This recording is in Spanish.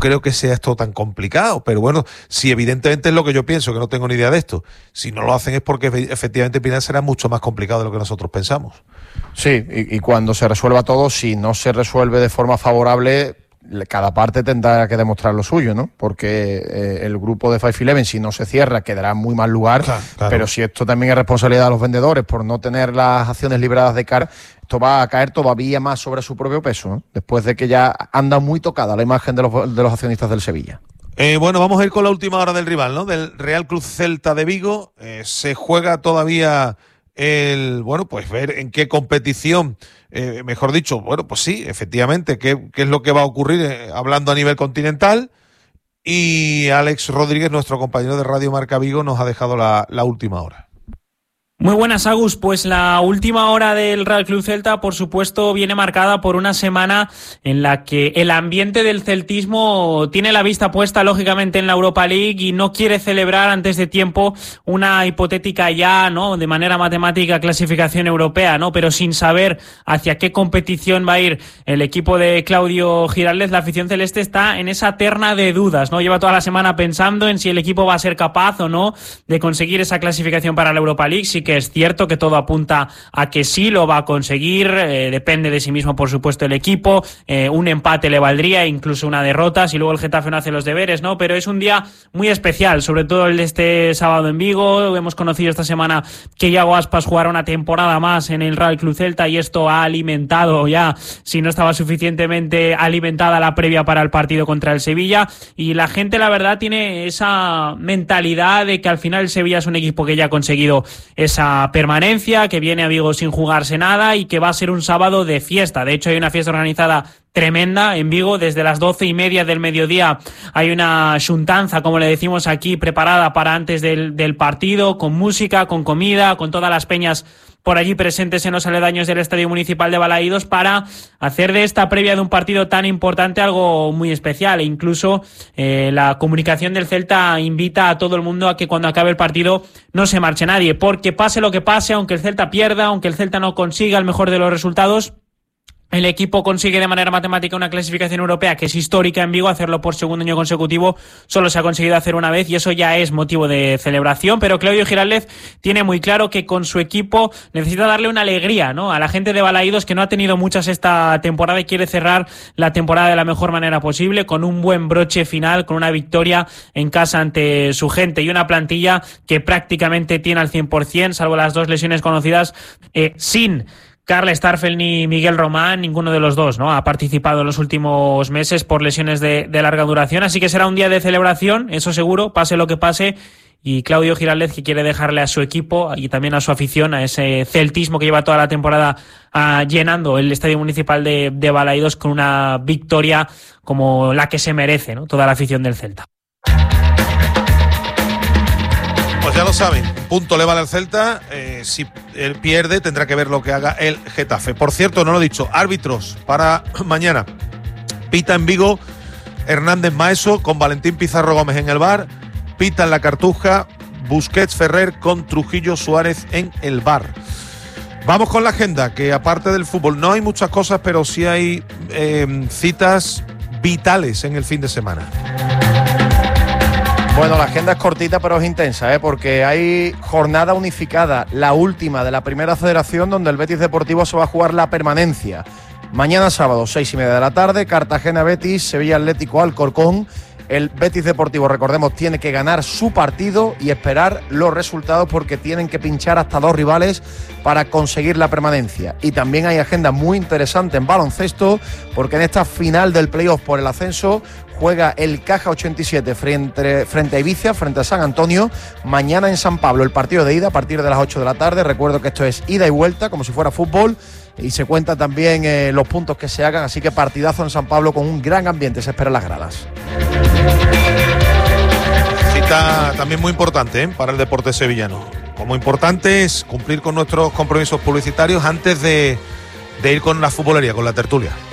creo que sea esto tan complicado, pero bueno, si evidentemente es lo que yo pienso, que no tengo ni idea de esto, si no lo hacen es porque efectivamente Pinar será mucho más complicado de lo que nosotros pensamos. Sí, y cuando se resuelva todo, si no se resuelve de forma favorable, cada parte tendrá que demostrar lo suyo, ¿no? Porque el grupo de 5-11, si no se cierra, quedará en muy mal lugar, claro. Pero si esto también es responsabilidad de los vendedores por no tener las acciones liberadas de cara, esto va a caer todavía más sobre su propio peso, ¿no? Después de que ya anda muy tocada la imagen de los accionistas del Sevilla. Bueno, vamos a ir con la última hora del rival, ¿no? Del Real Club Celta de Vigo. Se juega todavía ver en qué competición, mejor dicho, pues sí, efectivamente, qué es lo que va a ocurrir hablando a nivel continental. Y Alex Rodríguez, nuestro compañero de Radio Marca Vigo, nos ha dejado la última hora. Muy buenas, Agus. Pues la última hora del Real Club Celta, por supuesto, viene marcada por una semana en la que el ambiente del celtismo tiene la vista puesta, lógicamente, en la Europa League y no quiere celebrar antes de tiempo una hipotética ya, ¿no?, de manera matemática, clasificación europea, ¿no? Pero sin saber hacia qué competición va a ir el equipo de Claudio Giraldez, la afición celeste está en esa terna de dudas, ¿no? Lleva toda la semana pensando en si el equipo va a ser capaz o no de conseguir esa clasificación para la Europa League. Sí que es cierto que todo apunta a que sí lo va a conseguir, depende de sí mismo, por supuesto, el equipo, un empate le valdría, incluso una derrota, si luego el Getafe no hace los deberes, ¿no? Pero es un día muy especial, sobre todo el de este sábado en Vigo. Hemos conocido esta semana que Iago Aspas jugará una temporada más en el Real Club Celta y esto ha alimentado ya, si no estaba suficientemente alimentada, la previa para el partido contra el Sevilla, y la gente, la verdad, tiene esa mentalidad de que al final el Sevilla es un equipo que ya ha conseguido esa permanencia, que viene a Vigo sin jugarse nada y que va a ser un sábado de fiesta. De hecho, hay una fiesta organizada tremenda en Vigo. Desde las 12:30 del mediodía hay una xuntanza, como le decimos aquí, preparada para antes del partido, con música, con comida, con todas las peñas por allí presentes en los aledaños del Estadio Municipal de Balaídos, para hacer de esta previa de un partido tan importante algo muy especial. E incluso la comunicación del Celta invita a todo el mundo a que cuando acabe el partido no se marche nadie, porque pase lo que pase, aunque el Celta pierda, aunque el Celta no consiga el mejor de los resultados, el equipo consigue de manera matemática una clasificación europea que es histórica en Vigo. Hacerlo por segundo año consecutivo solo se ha conseguido hacer una vez y eso ya es motivo de celebración. Pero Claudio Giraldez tiene muy claro que con su equipo necesita darle una alegría, ¿no?, a la gente de Balaídos, que no ha tenido muchas esta temporada, y quiere cerrar la temporada de la mejor manera posible, con un buen broche final, con una victoria en casa ante su gente y una plantilla que prácticamente tiene al 100%, salvo las dos lesiones conocidas, sin Carl Starfel ni Miguel Román. Ninguno de los dos, ¿no?, ha participado en los últimos meses por lesiones de larga duración, así que será un día de celebración, eso seguro, pase lo que pase. Y Claudio Giraldez, que quiere dejarle a su equipo y también a su afición, a ese celtismo que lleva toda la temporada llenando el Estadio Municipal de Balaídos, con una victoria como la que se merece, ¿no?, toda la afición del Celta. Pues ya lo saben, punto le vale al Celta. Si él pierde, tendrá que ver lo que haga el Getafe. Por cierto, no lo he dicho, árbitros para mañana. Pita en Vigo Hernández Maeso con Valentín Pizarro Gómez en el VAR. Pita en la Cartuja Busquets Ferrer con Trujillo Suárez en el VAR. Vamos con la agenda, que aparte del fútbol no hay muchas cosas, pero sí hay citas vitales en el fin de semana. Bueno, la agenda es cortita pero es intensa, porque hay jornada unificada, la última de la Primera Federación, donde el Betis Deportivo se va a jugar la permanencia. Mañana sábado, 6:30 de la tarde, Cartagena Betis, Sevilla Atlético Alcorcón. El Betis Deportivo, recordemos, tiene que ganar su partido y esperar los resultados, porque tienen que pinchar hasta 2 rivales para conseguir la permanencia. Y también hay agenda muy interesante en baloncesto, porque en esta final del playoff por el ascenso juega el Caja 87 frente a Ibiza, frente a San Antonio. Mañana en San Pablo el partido de ida a partir de las 8 de la tarde. Recuerdo que esto es ida y vuelta, como si fuera fútbol. Y se cuenta también los puntos que se hagan, así que partidazo en San Pablo con un gran ambiente, se espera en las gradas. Cita también muy importante para el deporte sevillano. Como importante es cumplir con nuestros compromisos publicitarios antes de ir con la futbolería, con la tertulia.